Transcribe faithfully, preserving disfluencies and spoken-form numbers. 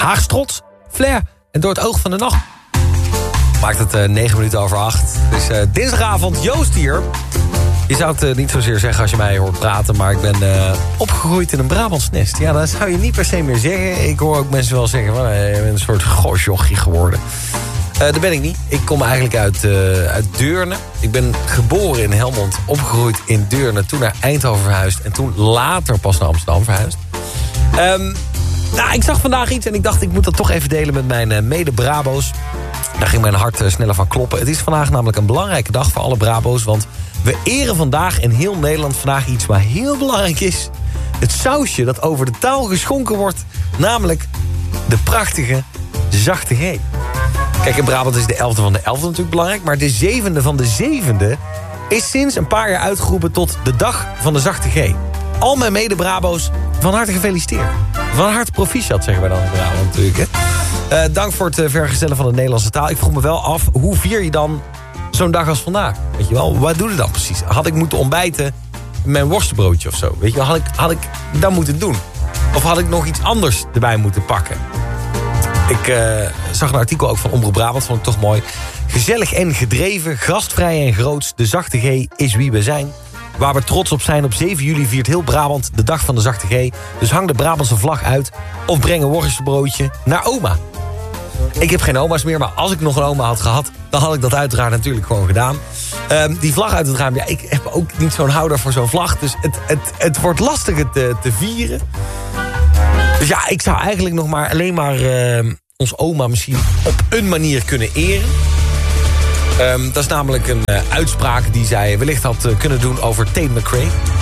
Haags trots, flair en door het oog van de nacht. Maakt het uh, negen minuten over acht. Het is uh, dinsdagavond, Joost hier. Je zou het uh, niet zozeer zeggen als je mij hoort praten... maar ik ben uh, opgegroeid in een Brabants nest. Ja, dat zou je niet per se meer zeggen. Ik hoor ook mensen wel zeggen... van, uh, je bent een soort goosjochie geworden. Uh, dat ben ik niet. Ik kom eigenlijk uit, uh, uit Deurne. Ik ben geboren in Helmond, opgegroeid in Deurne... toen naar Eindhoven verhuisd... en toen later pas naar Amsterdam verhuisd. Um, nou, ik zag vandaag iets en ik dacht... ik moet dat toch even delen met mijn uh, mede-Brabo's. Daar ging mijn hart uh, sneller van kloppen. Het is vandaag namelijk een belangrijke dag voor alle Brabo's... want we eren vandaag in heel Nederland vandaag iets wat heel belangrijk is. Het sausje dat over de taal geschonken wordt. Namelijk de prachtige zachte G. Kijk, in Brabant is de elfde van de elfde natuurlijk belangrijk... maar de zevende van de zevende is sinds een paar jaar uitgeroepen... tot de dag van de zachte G. Al mijn mede-Brabo's, van harte gefeliciteerd. Van harte proficiat, zeggen wij dan in Brabant natuurlijk. Hè? Uh, dank voor het uh, vergezellen van de Nederlandse taal. Ik vroeg me wel af, hoe vier je dan zo'n dag als vandaag? Weet je wel, wat doe je dan precies? Had ik moeten ontbijten met mijn worstenbroodje of zo? Weet je wel, had ik, had ik dat moeten doen? Of had ik nog iets anders erbij moeten pakken? Ik uh, zag een artikel ook van Omroep Brabant, vond ik toch mooi. Gezellig en gedreven, gastvrij en groots, de zachte G is wie we zijn. Waar we trots op zijn, op zeven juli viert heel Brabant de dag van de zachte G. Dus hang de Brabantse vlag uit of breng een worstenbroodje naar oma. Ik heb geen oma's meer, maar als ik nog een oma had gehad... dan had ik dat uiteraard natuurlijk gewoon gedaan. Um, die vlag uit het raam, ja, ik heb ook niet zo'n houder voor zo'n vlag. Dus het, het, het wordt lastig te, te vieren. Dus ja, ik zou eigenlijk nog maar alleen maar uh, ons oma misschien op een manier kunnen eren. Um, dat is namelijk een uh, uitspraak die zij wellicht had uh, kunnen doen over Tate McRae.